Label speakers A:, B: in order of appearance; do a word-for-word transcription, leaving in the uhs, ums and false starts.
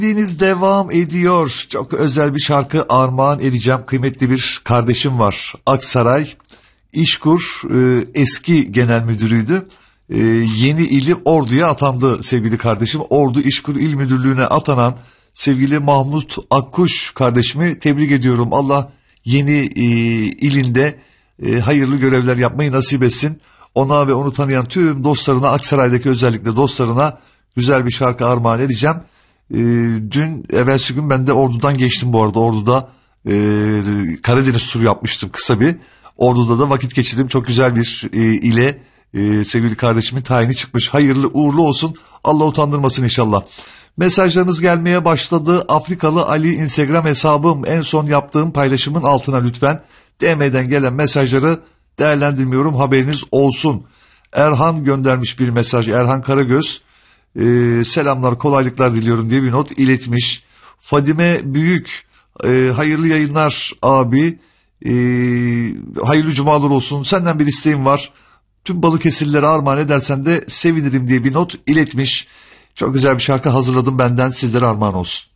A: Deniz devam ediyor. Çok özel bir şarkı armağan edeceğim. Kıymetli bir kardeşim var. Aksaray İşkur e, eski genel müdürüydü. E, yeni ili Ordu'ya atandı sevgili kardeşim. Ordu İşkur İl Müdürlüğü'ne atanan sevgili Mahmut Akkuş kardeşimi tebrik ediyorum. Allah yeni e, ilinde e, hayırlı görevler yapmayı nasip etsin. Ona ve onu tanıyan tüm dostlarına, Aksaray'daki özellikle dostlarına güzel bir şarkı armağan edeceğim. E, dün, evvelsi gün ben de Ordu'dan geçtim bu arada. Ordu'da e, Karadeniz turu yapmıştım kısa bir. Ordu'da da vakit geçirdim. Çok güzel bir e, ile e, sevgili kardeşimin tayini çıkmış. Hayırlı uğurlu olsun. Allah utandırmasın inşallah. Mesajlarınız gelmeye başladı. Afrikalı Ali Instagram hesabım. En son yaptığım paylaşımın altına lütfen D M'den gelen mesajları değerlendirmiyorum, haberiniz olsun. Erhan göndermiş bir mesaj. Erhan Karagöz e, selamlar, kolaylıklar diliyorum diye bir not iletmiş. Fadime Büyük e, hayırlı yayınlar abi, e, hayırlı cumalar olsun, senden bir isteğim var, tüm Balıkesirlilere armağan edersen de sevinirim diye bir not iletmiş. Çok güzel bir şarkı hazırladım benden, sizlere armağan olsun.